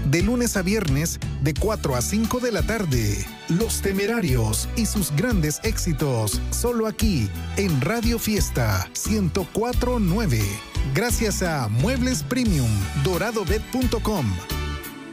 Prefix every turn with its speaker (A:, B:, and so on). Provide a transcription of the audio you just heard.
A: de lunes a viernes de 4 a 5 de la tarde. Los Temerarios y sus grandes éxitos, solo aquí en Radio Fiesta 104.9. Gracias a Muebles Premium, doradobet.com,